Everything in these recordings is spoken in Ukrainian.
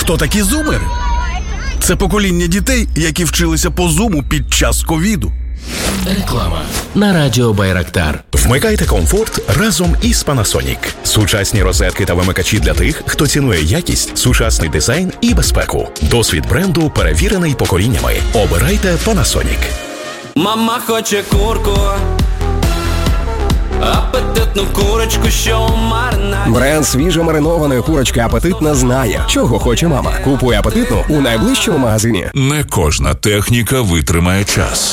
Хто такі зумери? Це покоління дітей, які вчилися по зуму під час ковіду. Реклама на радіо Байрактар. Вмикайте комфорт разом із Panasonic. Сучасні розетки та вимикачі для тих, хто цінує якість, сучасний дизайн і безпеку. Досвід бренду перевірений поколіннями. Обирайте Panasonic. Мама хоче курку, апетитну курочку, що у маринаді. Бренд свіжо маринованої курочки «Апетитна» знає, чого хоче мама. Купуй «Апетитну» у найближчому магазині. Не кожна техніка витримає час.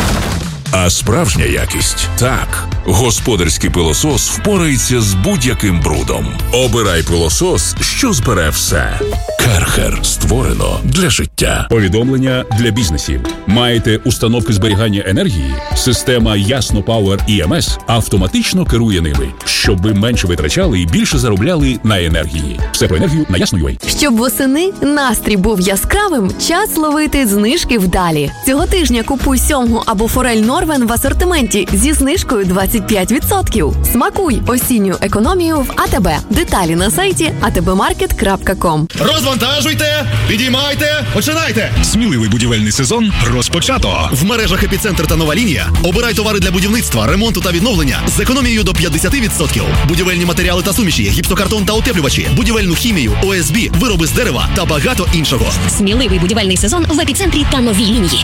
А справжня якість – так. Господарський пилосос впорається з будь-яким брудом. Обирай пилосос, що збере все. Керхер створено для життя. Повідомлення для бізнесів. Маєте установки зберігання енергії? Система Ясно Power EMS автоматично керує ними, щоб ви менше витрачали і більше заробляли на енергії. Все про енергію на Ясно.ua. Щоб восени настрій був яскравим, час ловити знижки вдалі. Цього тижня купуй сьомгу або форель Норвен в асортименті зі знижкою 25%. Смакуй осінню економію в АТБ. Деталі на сайті atbmarket.com. Розвантажуйте, підіймайте, починайте! Сміливий будівельний сезон розпочато. В мережах «Епіцентр» та «Нова лінія» обирай товари для будівництва, ремонту та відновлення з економією до 50%. Будівельні матеріали та суміші, гіпсокартон та утеплювачі, будівельну хімію, ОСБ, вироби з дерева та багато іншого. Сміливий будівельний сезон в «Епіцентрі» та «Новій лінії».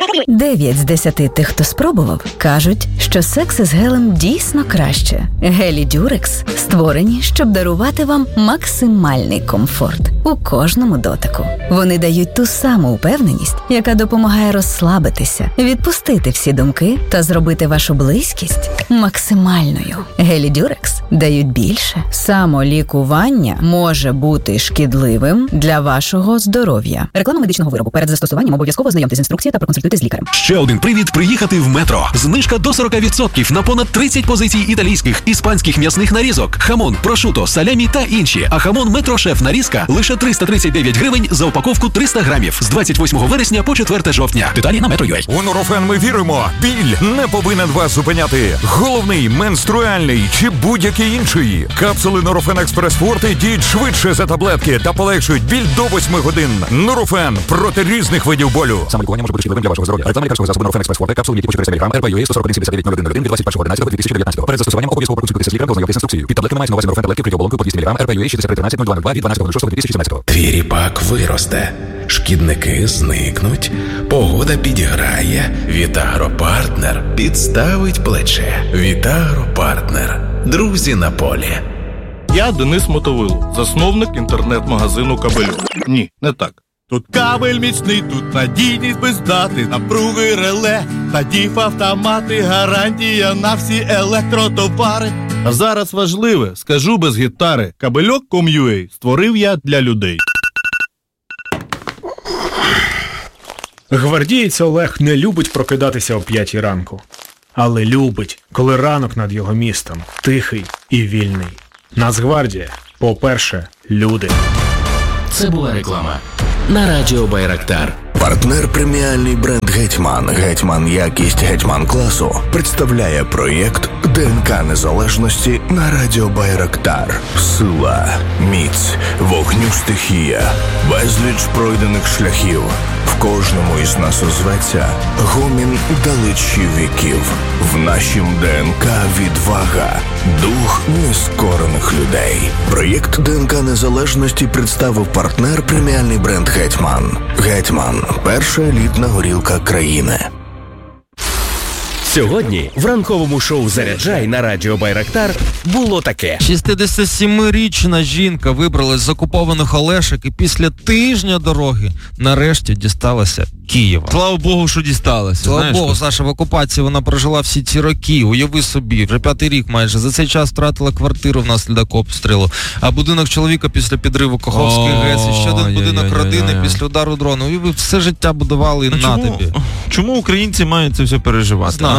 9 з 10 тих, хто спробував, кажуть, що секс із гелем дійсно краще. Гелі Дюрекс створені, щоб дарувати вам максимальний комфорт у кожному дотику. Вони дають ту саму упевненість, яка допомагає розслабитися, відпустити всі думки та зробити вашу близькість максимальною. Гелі Дюрекс дають більше. Самолікування може бути шкідливим для вашого здоров'я. Реклама медичного виробу. Перед застосуванням обов'язково знайомтесь з інструкцією та проконсультуйтесь з лікарем. Ще один привід приїхати в Метро. Знижка до 40% на понад 30 позицій італійських, іспанських м'ясних нарізок, хамон, прошуто, салямі та інші. А хамон Метро Шеф нарізка лише 339 гривень за упаковку 300 грамів з 28 вересня по 4 жовтня. Деталі на Metro.ua. У Нурофен ми віримо. Біль не повинен вас зупиняти. Головний, менструальний чи будь-який інший. Капсули Нурофен Експрес Форте діють швидше за таблетки та полегшують біль до 8 годин. Нурофен проти різних видів болю. Самолікування може бути шкідливим для вашого здоров'я. Реклама лікарського засобу Нурофен Експрес Форте, капсули, які по 400 мг, РП-ЮА 141-79-01-01 від 21.11.2019. Перед застосуванням обов'язково проконсультуйтеся з лікарем, ознайомтесь з інструкцією. Під таблетками мається на увазі Нурофен таблетки при оболонку по 200 мг, РП-ЮА 6313-0202 від 12.06.2017. Твій ріпак виросте, шкідники зникнуть, погода підіграє, Вітагропартнер підставить плече. Вітагропартнер. Друзі на полі. Я Денис Мотовило, засновник інтернет-магазину «Кабельок». Ні, не так. Тут кабель міцний, тут надійність без дати, напруги реле та діф-автомати, гарантія на всі електротовари. А зараз важливе, скажу без гітари, Кабельок.com.ua створив я для людей. Гвардієць Олег не любить прокидатися о 5 ранку, але любить, коли ранок над його містом тихий і вільний. Нацгвардія, по-перше, люди. Це була реклама на радіо Байрактар. Партнер преміальний бренд «Гетьман». «Гетьман» якість «Гетьман» класу представляє проєкт ДНК Незалежності на радіо Байрактар. Сила, міць, вогню стихія, безліч пройдених шляхів. В кожному із нас озветься гомін далечі віків. В нашім ДНК відвага, дух нескорених людей. Проєкт ДНК Незалежності представив партнер преміальний бренд «Гетьман». «Гетьман» – перша елітна горілка країни. Сьогодні в ранковому шоу «Заряджай» на радіо Байрактар було таке. 67-річна жінка вибралась з окупованих Олешок і після тижня дороги нарешті дісталася Києва. Слава Богу, що дісталася. Слава Богу, Саша, в окупації вона прожила всі ці роки. Уяви собі, вже 5-й рік майже. За цей час втратила квартиру внаслідок обстрілу, а будинок чоловіка після підриву Каховської ГЕС, і ще один будинок родини після удару дрону. Уяви, все життя будували на тобі. Чому українці мають це все переживати? Знаю,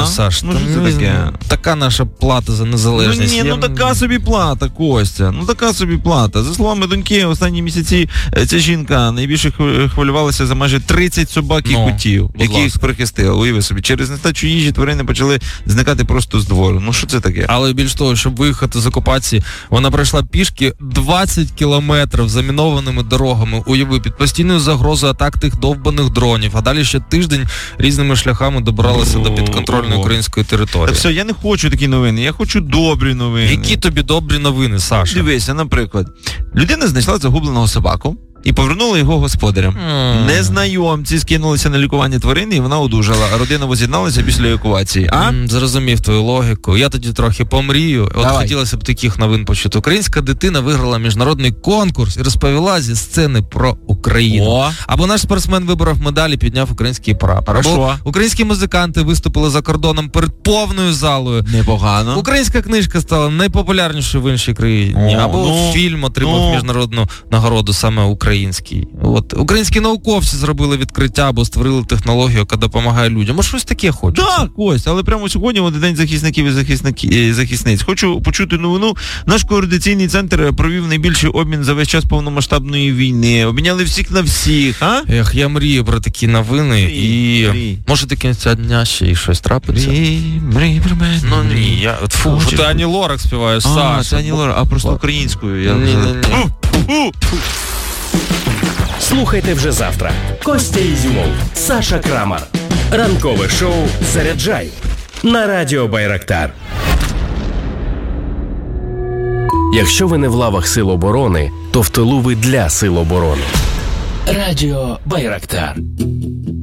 Саш. Ну, що це таке? Така наша плата за незалежність. Ну, ні, така собі плата, Костя. Ну, така собі плата. За словами доньки, останні місяці ця жінка найбільше хвилювалася за майже 30 собак і котів, яких прихистила. Уяви собі, через нестачу їжі тварини почали зникати просто з двору. Ну, що це таке? Але більш того, щоб виїхати з окупації, вона пройшла пішки 20 кілометрів замінованими дорогами. Уяви, під постійною загрозою атак тих довбаних дронів. А далі ще тиждень різними шляхами добиралася до підконтрольної української території. Та все, я не хочу такі новини, я хочу добрі новини. Які тобі добрі новини, Саша? Дивися, наприклад, людина знайшла загубленого собаку і повернула його господарям. Незнайомці скинулися на лікування тварини, і вона одужала, а родина воз'єдналася після евакуації. Зрозумів твою логіку. Я тоді трохи помрію. От хотілося б таких новин почути. Українська дитина виграла міжнародний конкурс і розповіла зі сцени про Україну. Або наш спортсмен вибрав медалі, підняв український прапор. Або українські музиканти виступили за кордоном перед повною залою. Непогано. Українська книжка стала найпопулярнішою в іншій країні. Або фільм отримав міжнародну нагороду саме український. От українські науковці зробили відкриття або створили технологію, яка допомагає людям. Може, щось таке хочеться? Так, Кость, але прямо сьогодні, от День захисників і захисниць. Хочу почути новину. Наш координаційний центр провів найбільший обмін за весь час повномасштабної війни. Обміняли всіх на всіх, а? Ех, я мрію про такі новини і може до кінця дня ще й щось трапиться. Мрій про мене. Ну ні, я фу, що ти Ані Лорак співаєш, Саша. Це Ані Лорак, а просто українською. Слухайте вже завтра. Костя Ізюмов, Саша Крамар. Ранкове шоу «Заряджай» на Радіо Байрактар. Якщо ви не в лавах Сил оборони, то в тилу ви для Сил оборони. Радіо Байрактар.